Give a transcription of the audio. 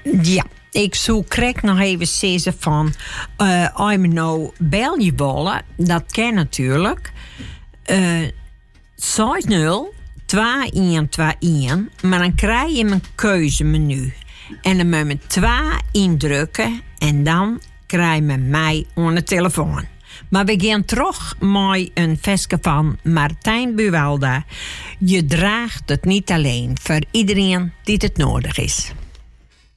Ja, ik zoek nog even zeggen van... als me nou bel je willen, dat kan natuurlijk. 60 2121, maar dan krijg je een keuzemenu. En dan moet je 2 indrukken en dan krijg je mij aan de telefoon. Maar we gaan terug met een versje van Martijn Buwalda. Je draagt het niet alleen voor iedereen die het nodig is.